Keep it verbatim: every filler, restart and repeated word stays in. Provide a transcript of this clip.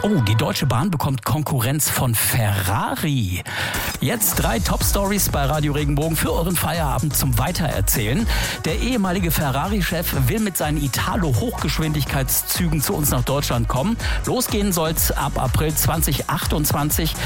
Oh, die Deutsche Bahn bekommt Konkurrenz von Ferrari. Jetzt drei Top-Stories bei Radio Regenbogen für euren Feierabend zum Weitererzählen. Der ehemalige Ferrari-Chef will mit seinen Italo-Hochgeschwindigkeitszügen zu uns nach Deutschland kommen. Losgehen soll's ab April zwanzig achtundzwanzig.